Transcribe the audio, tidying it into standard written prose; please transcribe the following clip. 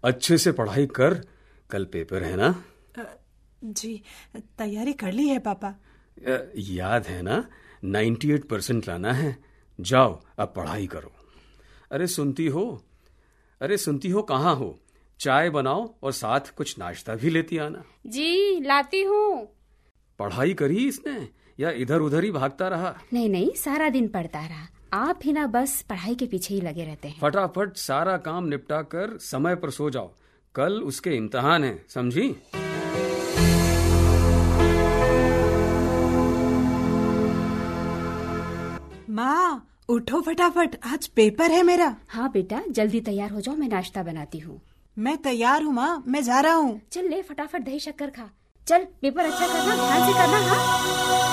अच्छे से पढ़ाई कर, कल पेपर है ना। जी तैयारी कर ली है पापा। याद है ना, 98% लाना है। जाओ अब पढ़ाई करो। अरे सुनती हो कहाँ हो? चाय बनाओ और साथ कुछ नाश्ता भी लेती आना। जी लाती हूँ। पढ़ाई करी इसने या इधर उधर ही भागता रहा? नहीं, सारा दिन पढ़ता रहा। आप ही ना बस पढ़ाई के पीछे ही लगे रहते हैं। फटाफट सारा काम निपटा कर समय पर सो जाओ, कल उसके इम्तिहान है, समझी? माँ उठो फटाफट, आज पेपर है मेरा। हाँ बेटा, जल्दी तैयार हो जाओ, मैं नाश्ता बनाती हूँ। मैं तैयार हूँ माँ, मैं जा रहा हूँ। चल ले फटाफट दही शक्कर खा। चल पेपर अच्छा करना, ध्यान से करना। हाँ